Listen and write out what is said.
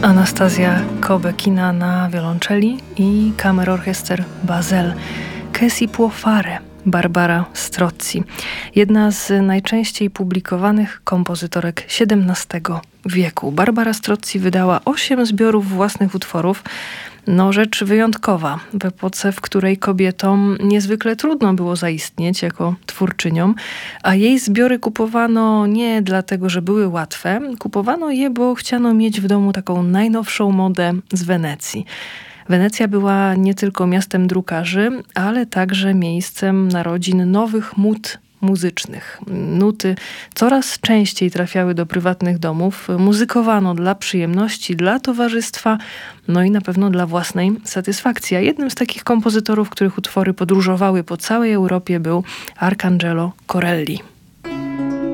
Anastazja Kobekina na wiolonczeli i Kammerorchester Basel. Che si può fare? Barbara Strozzi. Jedna z najczęściej publikowanych kompozytorek XVII wieku. Barbara Strozzi wydała 8 zbiorów własnych utworów. Rzecz wyjątkowa w epoce, w której kobietom niezwykle trudno było zaistnieć jako twórczyniom, a jej zbiory kupowano nie dlatego, że były łatwe. Kupowano je, bo chciano mieć w domu taką najnowszą modę z Wenecji. Wenecja była nie tylko miastem drukarzy, ale także miejscem narodzin nowych mód muzycznych. Nuty coraz częściej trafiały do prywatnych domów, muzykowano dla przyjemności, dla towarzystwa, i na pewno dla własnej satysfakcji. A jednym z takich kompozytorów, których utwory podróżowały po całej Europie, był Arcangelo Corelli.